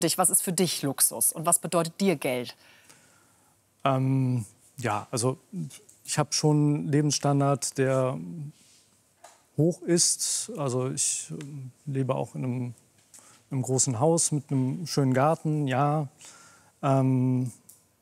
Was ist für dich Luxus und was bedeutet dir Geld? Ja, also ich habe schon einen Lebensstandard, der hoch ist. Also ich lebe auch in einem großen Haus mit einem schönen Garten, ja. Und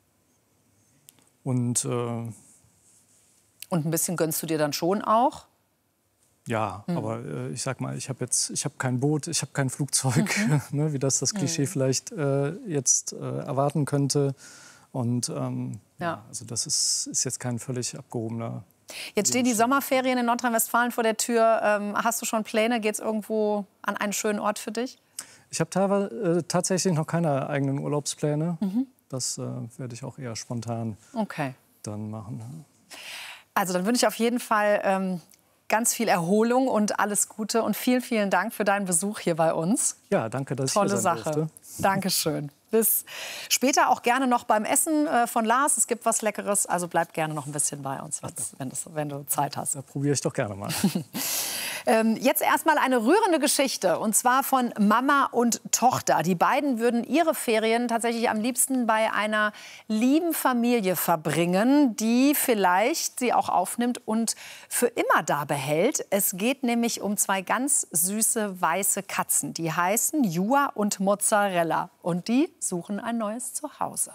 ein bisschen gönnst du dir dann schon auch? ja, aber ich sag mal, ich habe kein Boot, ich habe kein Flugzeug, ne, wie das Klischee vielleicht jetzt erwarten könnte. Und ja, also das ist jetzt kein völlig abgehobener. Jetzt stehen die Sommerferien in Nordrhein-Westfalen vor der Tür. Hast du schon Pläne? Geht es irgendwo an einen schönen Ort für dich? Ich habe tatsächlich noch keine eigenen Urlaubspläne. Das werde ich auch eher spontan dann machen. Also dann wünsche ich auf jeden Fall ganz viel Erholung und alles Gute. Und vielen, vielen Dank für deinen Besuch hier bei uns. Ja, danke, dass ich hier sein durfte. Tolle Sache. Dankeschön. Bis später auch gerne noch beim Essen von Lars. Es gibt was Leckeres, also bleib gerne noch ein bisschen bei uns, wenn du Zeit hast. Da probiere ich doch gerne mal. Jetzt erstmal eine rührende Geschichte, und zwar von Mama und Tochter. Die beiden würden ihre Ferien tatsächlich am liebsten bei einer lieben Familie verbringen, die vielleicht sie auch aufnimmt und für immer da behält. Es geht nämlich um zwei ganz süße weiße Katzen. Die heißen Jua und Mozzarella und die suchen ein neues Zuhause.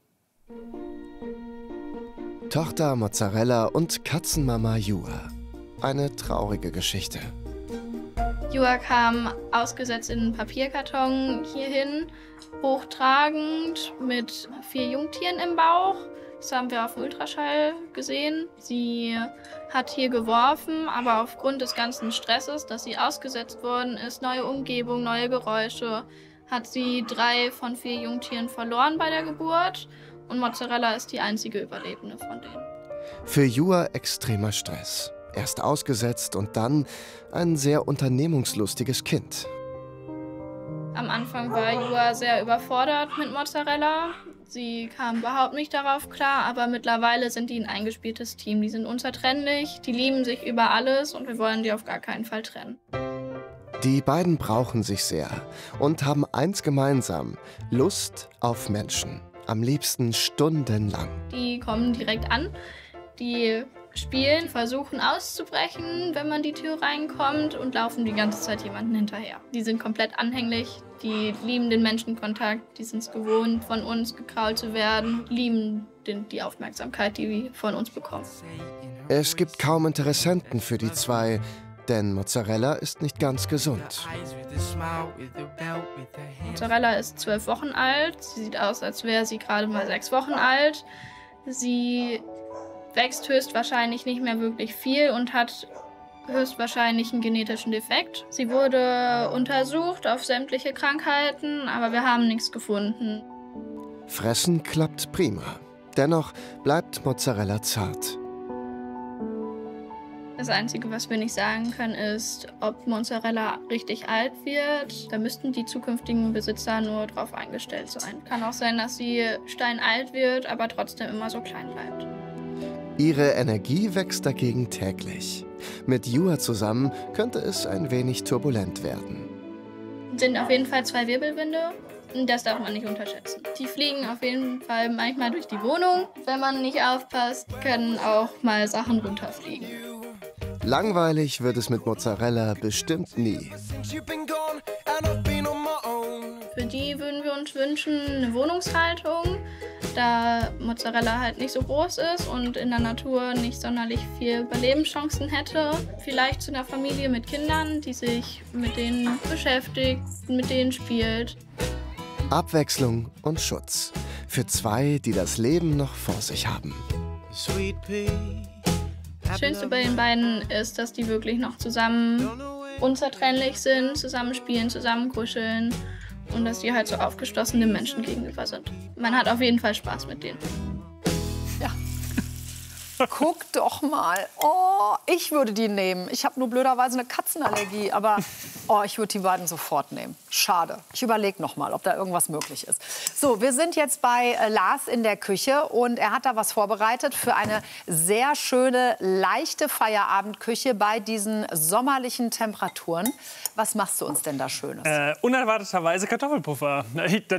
Tochter Mozzarella und Katzenmama Jua. Eine traurige Geschichte. Jua kam ausgesetzt in einen Papierkarton hierhin, hochtragend mit 4 Jungtieren im Bauch. Das haben wir auf dem Ultraschall gesehen. Sie hat hier geworfen, aber aufgrund des ganzen Stresses, dass sie ausgesetzt worden ist, neue Umgebung, neue Geräusche, hat sie 3 von 4 Jungtieren verloren bei der Geburt. Und Mozzarella ist die einzige Überlebende von denen. Für Jua extremer Stress. Erst ausgesetzt und dann ein sehr unternehmungslustiges Kind. Am Anfang war Jua sehr überfordert mit Mozzarella. Sie kam überhaupt nicht darauf klar, aber mittlerweile sind die ein eingespieltes Team. Die sind unzertrennlich, die lieben sich über alles und wir wollen die auf gar keinen Fall trennen. Die beiden brauchen sich sehr und haben eins gemeinsam: Lust auf Menschen. Am liebsten stundenlang. Die kommen direkt an, die spielen, versuchen auszubrechen, wenn man die Tür reinkommt, und laufen die ganze Zeit jemanden hinterher. Die sind komplett anhänglich, die lieben den Menschenkontakt, die sind es gewohnt, von uns gekrault zu werden, lieben die Aufmerksamkeit, die wir von uns bekommen. Es gibt kaum Interessenten für die zwei, denn Mozzarella ist nicht ganz gesund. Mozzarella ist 12 Wochen alt, sie sieht aus, als wäre sie gerade mal 6 Wochen alt. Sie wächst höchstwahrscheinlich nicht mehr wirklich viel und hat höchstwahrscheinlich einen genetischen Defekt. Sie wurde untersucht auf sämtliche Krankheiten, aber wir haben nichts gefunden. Fressen klappt prima. Dennoch bleibt Mozzarella zart. Das Einzige, was wir nicht sagen können, ist, ob Mozzarella richtig alt wird. Da müssten die zukünftigen Besitzer nur drauf eingestellt sein. Kann auch sein, dass sie steinalt wird, aber trotzdem immer so klein bleibt. Ihre Energie wächst dagegen täglich. Mit Jua zusammen könnte es ein wenig turbulent werden. Es sind auf jeden Fall 2 Wirbelwinde. Das darf man nicht unterschätzen. Die fliegen auf jeden Fall manchmal durch die Wohnung. Wenn man nicht aufpasst, können auch mal Sachen runterfliegen. Langweilig wird es mit Mozzarella bestimmt nie. Für die würden wir uns wünschen eine Wohnungshaltung, da Mozzarella halt nicht so groß ist und in der Natur nicht sonderlich viel Überlebenschancen hätte. Vielleicht zu einer Familie mit Kindern, die sich mit denen beschäftigt, mit denen spielt. Abwechslung und Schutz. Für 2, die das Leben noch vor sich haben. Das Schönste bei den beiden ist, dass die wirklich noch zusammen unzertrennlich sind, zusammen spielen, zusammen kuscheln und dass die halt so aufgeschlossene Menschen gegenüber sind. Man hat auf jeden Fall Spaß mit denen. Ja. Guck doch mal. Oh, ich würde die nehmen. Ich habe nur blöderweise eine Katzenallergie, aber ich würde die beiden sofort nehmen. Schade. Ich überlege noch mal, ob da irgendwas möglich ist. So, wir sind jetzt bei Lars in der Küche und er hat da was vorbereitet für eine sehr schöne, leichte Feierabendküche bei diesen sommerlichen Temperaturen. Was machst du uns denn da Schönes? Unerwarteterweise Kartoffelpuffer.